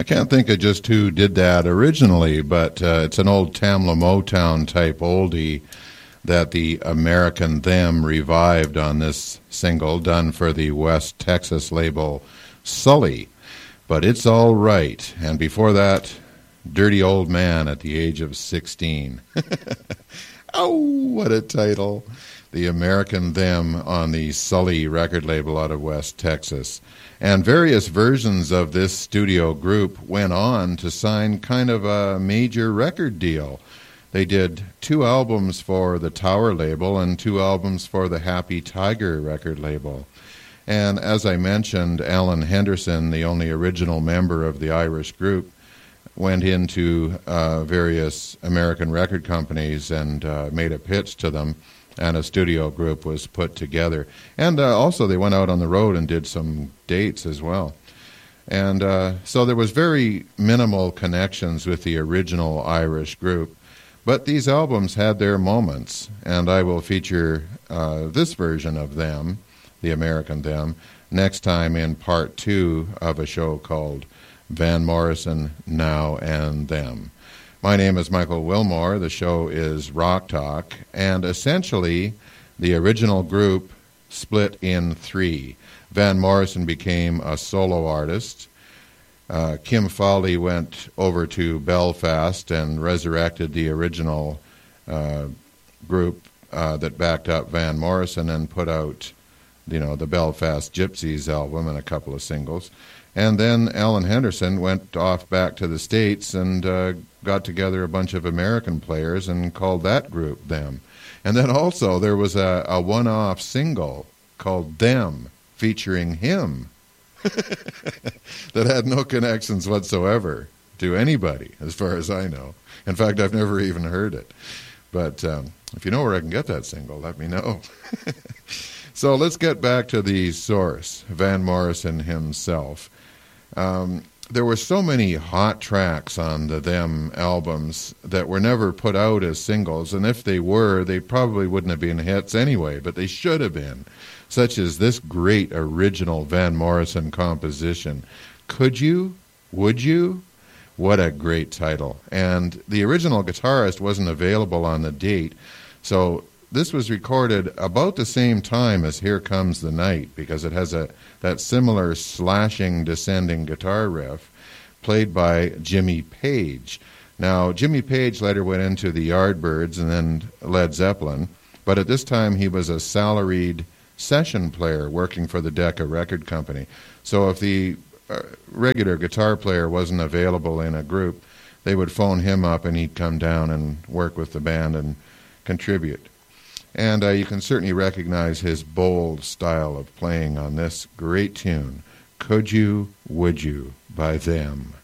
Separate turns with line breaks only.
I can't think of just who did that originally, but it's an old Tamla Motown type oldie that the American Them revived on this single done for the West Texas label Sully. But it's all right. And before that, Dirty Old Man at the age of 16. Oh, what a title. The American Them on the Sully record label out of West Texas. And various versions of this studio group went on to sign kind of a major record deal. They did 2 albums for the Tower label and 2 albums for the Happy Tiger record label. And as I mentioned, Alan Henderson, the only original member of the Irish group, went into various American record companies and made a pitch to them, and a studio group was put together. And also they went out on the road and did some dates as well. And so there was very minimal connections with the original Irish group. But these albums had their moments, and I will feature this version of them, the American Them, next time in part 2 of a show called Van Morrison, Now and Them. My name is Michael Wilmore. The show is Rock Talk, and essentially the original group split in 3. Van Morrison became a solo artist. Kim Fowley went over to Belfast and resurrected the original group that backed up Van Morrison and put out, the Belfast Gypsies album and a couple of singles. And then Alan Henderson went off back to the States and got together a bunch of American players and called that group Them. And then also there was a one-off single called Them featuring him that had no connections whatsoever to anybody, as far as I know. In fact, I've never even heard it. But if you know where I can get that single, let me know. So let's get back to the source, Van Morrison himself. There were so many hot tracks on the Them albums that were never put out as singles, and if they were, they probably wouldn't have been hits anyway, but they should have been, such as this great original Van Morrison composition, Could You? Would You? What a great title. And the original guitarist wasn't available on the date, so this was recorded about the same time as Here Comes the Night, because it has that similar slashing, descending guitar riff played by Jimmy Page. Now, Jimmy Page later went into the Yardbirds and then Led Zeppelin, but at this time he was a salaried session player working for the Decca Record Company. So if the regular guitar player wasn't available in a group, they would phone him up and he'd come down and work with the band and contribute. And you can certainly recognize his bold style of playing on this great tune, Could You, Would You, by Them.